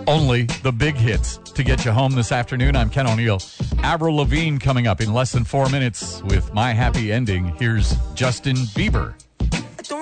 Only the big hits to get you home this afternoon. I'm Ken O'Neill. Avril Lavigne coming up in less than 4 minutes with My Happy Ending. Here's Justin Bieber.